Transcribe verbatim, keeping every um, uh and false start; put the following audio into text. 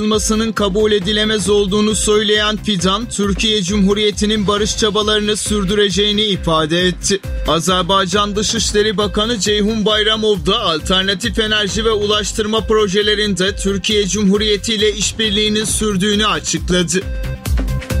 Masının kabul edilemez olduğunu söyleyen Fidan, Türkiye Cumhuriyeti'nin barış çabalarını sürdüreceğini ifade etti. Azerbaycan Dışişleri Bakanı Ceyhun Bayramov da alternatif enerji ve ulaştırma projelerinde Türkiye Cumhuriyeti ile işbirliğinin sürdüğünü açıkladı.